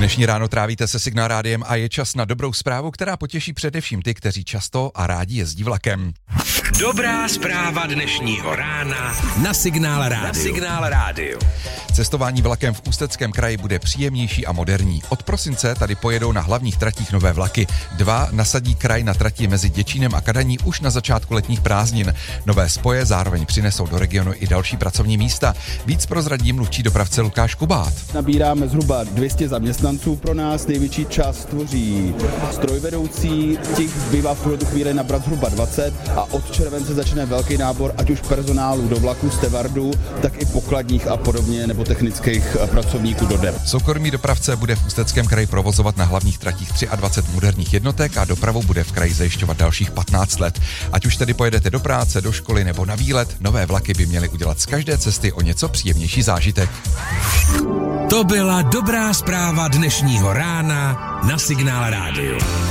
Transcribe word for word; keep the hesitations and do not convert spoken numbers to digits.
Dnešní ráno trávíte se Signál rádiem a je čas na dobrou zprávu, která potěší především ty, kteří často a rádi jezdí vlakem. Dobrá zpráva dnešního rána na Signál rádiu. Na Signál rádiu. Cestování vlakem v Ústeckém kraji bude příjemnější a moderní. Od prosince tady pojedou na hlavních tratích nové vlaky. Dva nasadí kraj na trati mezi Děčínem a Kadaní už na začátku letních prázdnin. Nové spoje zároveň přinesou do regionu i další pracovní místa. Víc prozradí mluvčí dopravce Lukáš Kubát. Nabíráme zhruba dvě stě zaměstnanců pro nás, největší část tvoří strojvedoucí, těch zbývá v tuto chvíli nabrat zhruba dvacet a od července začne velký nábor ať už personálu do vlaku, stevardů, tak i pokladních a podobně nebo technických pracovníků do dep. Soukromý dopravce bude v Ústeckém kraji provozovat na hlavních tratích dvacet tři moderních jednotek a dopravu bude v kraji zajišťovat dalších patnáct let. Ať už tedy pojedete do práce, do školy nebo na výlet, nové vlaky by měly udělat z každé cesty o něco příjemnější zážitek. To byla dobrá zpráva dnešního rána na Signál rádiu.